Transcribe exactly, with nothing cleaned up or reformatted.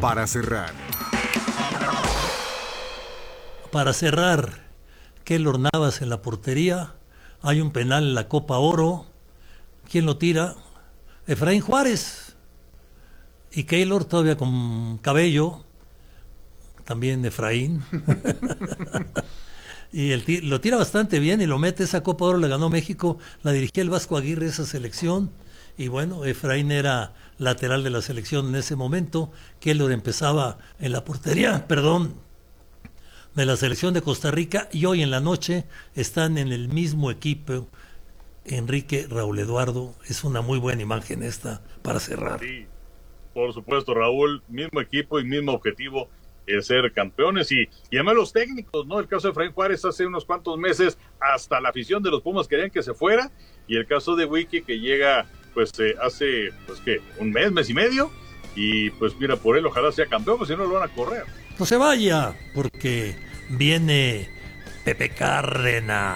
para cerrar. Para cerrar, Keylor Navas en la portería. Hay un penal en la Copa Oro. ¿Quién lo tira? Efraín Juárez. Y Keylor todavía con cabello. También Efraín. Y el t- lo tira bastante bien y lo mete. Esa Copa Oro la ganó México. La dirigía el Vasco Aguirre, esa selección. Y bueno, Efraín era lateral de la selección en ese momento. Keylor empezaba en la portería, perdón, de la selección de Costa Rica. Y hoy en la noche están en el mismo equipo Enrique, Raúl Eduardo. Es una muy buena imagen esta para cerrar. Sí, por supuesto, Raúl, mismo equipo y mismo objetivo, el ser campeones, y, y además los técnicos, ¿no? El caso de Efraín Juárez hace unos cuantos meses, hasta la afición de los Pumas querían que se fuera, y el caso de Wiki, que llega, pues, eh, hace, pues, ¿qué? Un mes, mes y medio, y pues mira, por él ojalá sea campeón, pues si no lo van a correr. No se vaya, porque viene Pepe Cárdenas.